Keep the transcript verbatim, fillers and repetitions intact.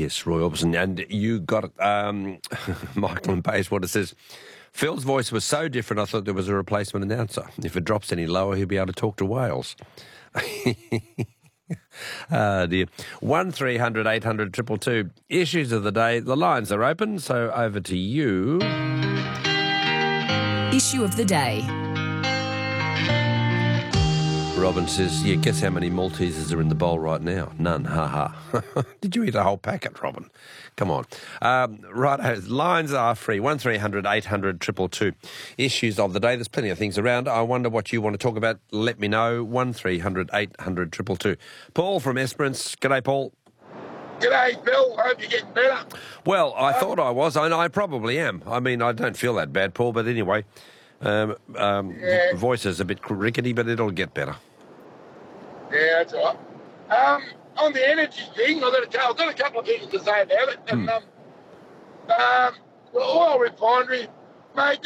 Yes, Roy Orbison. And you got it. Um, Michael and Bayswater says, Phil's voice was so different I thought there was a replacement announcer. If it drops any lower, he'll be able to talk to whales. Ah, dear. one three hundred eight hundred two two two. Issues of the day. The lines are open, so over to you. Issue of the day. Robin says, yeah, guess how many Maltesers are in the bowl right now? None, ha ha. Did you eat a whole packet, Robin? Come on. Um, right, lines are free, one three hundred eight hundred two two two. Issues of the day, there's plenty of things around. I wonder what you want to talk about. Let me know, one three hundred eight hundred two two two. Paul from Esperance. G'day, Paul. G'day, Bill. Hope you're getting better. Well, I um, thought I was, and I probably am. I mean, I don't feel that bad, Paul, but anyway, um, um, yeah. voice is a bit rickety, but it'll get better. Yeah, that's all right. Um, on the energy thing, I've got, a, I've got a couple of things to say about it. And, hmm. um, um, the oil refinery, mate,